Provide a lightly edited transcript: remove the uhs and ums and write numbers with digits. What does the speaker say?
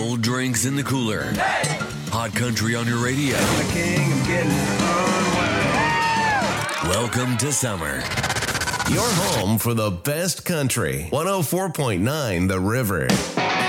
Cold drinks in the cooler. Hey! Hot country on your radio. The king of getting unwell. Welcome to summer. Your home for the best country. 104.9 The River.